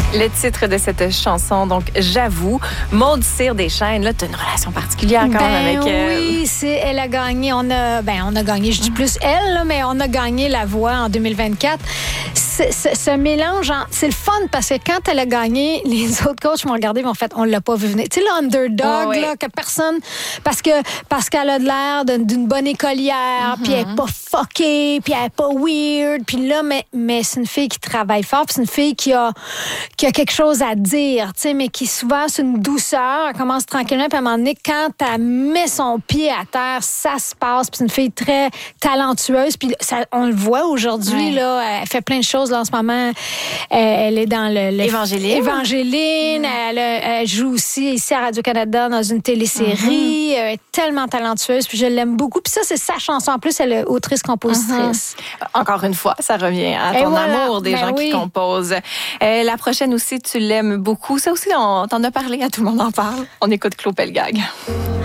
Le titre de cette chanson, donc J'avoue, Maud Cyr-Deschênes, là, tu as une relation particulière quand même avec elle. Oui, elle a gagné. On a gagné, je dis plus elle, là, mais on a gagné La Voix en 2024. Ce mélange, c'est le fun parce que quand elle a gagné, les autres coachs m'ont regardé et m'ont fait, on l'a pas vu venir. Tu sais, l'underdog, là, que personne, parce qu'elle a de l'air d'une bonne écolière, puis elle est pas fuckée, puis elle est pas weird, puis là, mais c'est une fille qui travaille fort, puis c'est une fille qui a quelque chose à dire, tu sais, mais qui souvent, c'est une douceur, elle commence tranquillement, puis à un moment donné, quand elle met son pied à terre, ça se passe, puis c'est une fille très talentueuse, puis on le voit aujourd'hui, là, elle fait plein de choses, là, en ce moment. Elle est dans Évangéline. Elle joue aussi ici à Radio-Canada dans une télésérie. Elle est tellement talentueuse, puis je l'aime beaucoup. Puis ça, c'est sa chanson. En plus, elle est autrice-compositrice. Encore une fois, ça revient à ton amour des gens qui composent. La prochaine aussi, tu l'aimes beaucoup. Ça aussi, t'en as parlé, à Tout le monde en parle. On écoute Claude Pelgag.